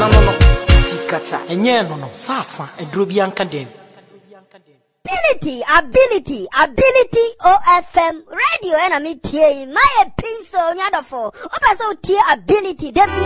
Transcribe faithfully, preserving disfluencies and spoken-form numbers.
No no no. Sikacha. Enye no no. Sasa edrobi anka den. Ability, ability, ability O F M radio and I meet here in my pencil nyadofo. Opa so tie ability.